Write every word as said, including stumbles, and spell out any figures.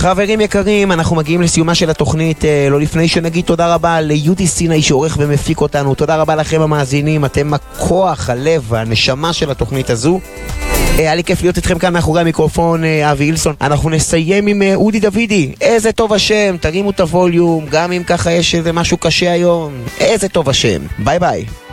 חברים יקרים, אנחנו מגיעים לסיומה של התוכנית. לא לפני שנגיד תודה רבה ליהודי סיני שעורך ומפיק אותנו. תודה רבה לכם המאזינים, אתם הכוח, הלב, הנשמה של התוכנית הזו. היה לי כיף להיות איתכם כאן מאחורי המיקרופון, אבי אילסון. אנחנו נסיים עם אודי דוידי. איזה טוב השם, תרימו את הווליום, גם אם ככה יש איזה משהו קשה היום. איזה טוב השם. ביי ביי.